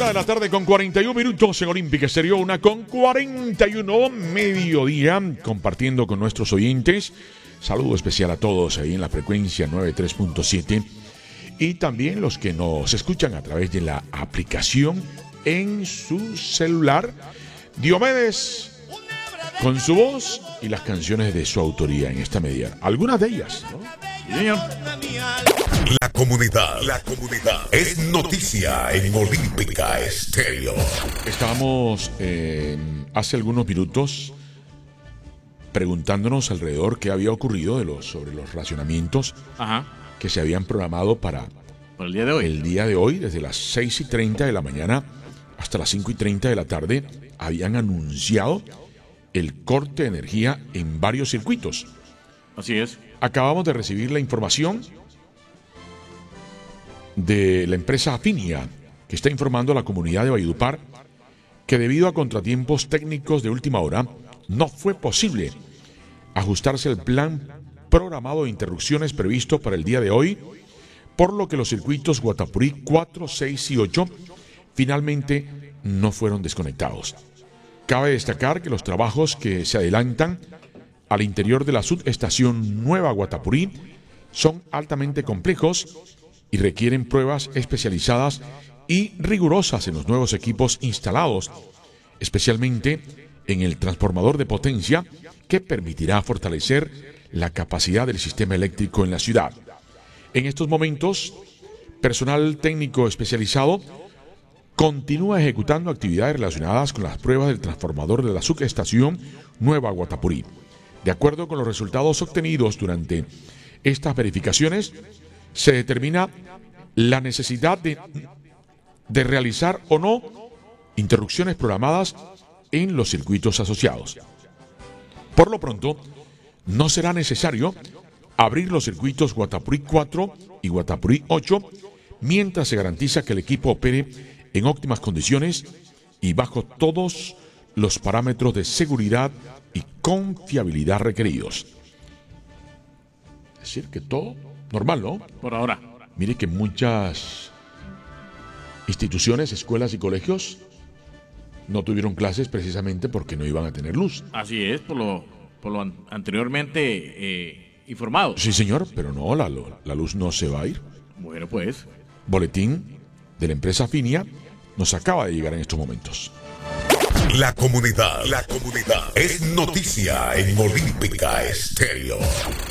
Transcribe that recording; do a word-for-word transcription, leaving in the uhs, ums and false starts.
Una de la tarde con cuarenta y un minutos en Olímpica Estéreo, una con cuarenta y uno, mediodía, compartiendo con nuestros oyentes. Saludo especial a todos ahí en la frecuencia noventa y tres punto siete y también los que nos escuchan a través de la aplicación en su celular. Diomedes, con su voz y las canciones de su autoría en esta media. Algunas de ellas, ¿no? Sí, señor. La comunidad, la comunidad es noticia en Olímpica Estéreo. Estábamos eh, hace algunos minutos preguntándonos alrededor qué había ocurrido de los, sobre los racionamientos Ajá. que se habían programado para, para el día de hoy. El día de hoy, desde las seis y treinta de la mañana hasta las cinco y treinta de la tarde, habían anunciado el corte de energía en varios circuitos. Así es. Acabamos de recibir la información de la empresa Afinia, que está informando a la comunidad de Valledupar que debido a contratiempos técnicos de última hora no fue posible ajustarse al plan programado de interrupciones previsto para el día de hoy, por lo que los circuitos Guatapurí cuatro, seis y ocho finalmente no fueron desconectados. Cabe destacar que los trabajos que se adelantan al interior de la subestación Nueva Guatapurí son altamente complejos y requieren pruebas especializadas y rigurosas en los nuevos equipos instalados, especialmente en el transformador de potencia que permitirá fortalecer la capacidad del sistema eléctrico en la ciudad. En estos momentos, personal técnico especializado continúa ejecutando actividades relacionadas con las pruebas del transformador de la subestación Nueva Guatapurí. De acuerdo con los resultados obtenidos durante estas verificaciones, se determina la necesidad de, de realizar o no interrupciones programadas en los circuitos asociados. Por lo pronto, no será necesario abrir los circuitos Guatapurí cuatro y Guatapurí ocho mientras se garantiza que el equipo opere en óptimas condiciones y bajo todos los parámetros de seguridad y confiabilidad requeridos. Es decir, que todo normal, ¿no? Por ahora. Mire que muchas instituciones, escuelas y colegios no tuvieron clases precisamente porque no iban a tener luz. Así es, por lo, por lo an- anteriormente eh, informado. Sí, señor, pero no, la, la luz no se va a ir. Bueno, pues. Boletín de la empresa Afinia nos acaba de llegar en estos momentos. La comunidad, la comunidad es noticia en Olímpica Estéreo.